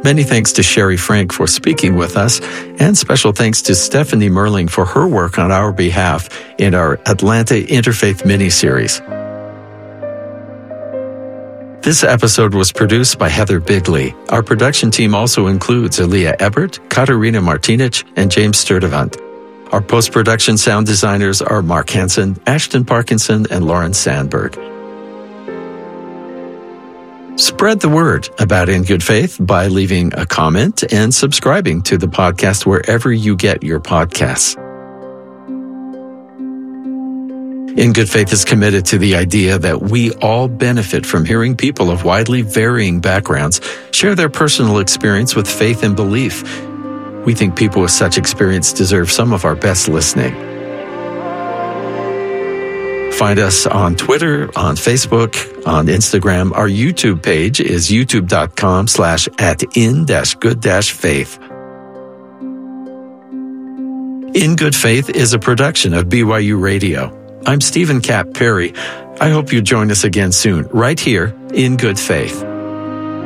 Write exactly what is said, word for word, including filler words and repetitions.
Many thanks to Sherry Frank for speaking with us, and special thanks to Stephanie Merling for her work on our behalf in our Atlanta Interfaith miniseries. This episode was produced by Heather Bigley. Our production team also includes Aaliyah Ebert, Katarina Martinic, and James Sturdivant. Our post-production sound designers are Mark Hansen, Ashton Parkinson, and Lauren Sandberg. Spread the word about In Good Faith by leaving a comment and subscribing to the podcast wherever you get your podcasts. In Good Faith is committed to the idea that we all benefit from hearing people of widely varying backgrounds share their personal experience with faith and belief. We think people with such experience deserve some of our best listening. Find us on Twitter, on Facebook, on Instagram. Our YouTube page is youtube.com slash at in dash good dash faith. In Good Faith is a production of B Y U Radio. I'm Stephen Cap Perry. I hope you join us again soon, right here in Good Faith.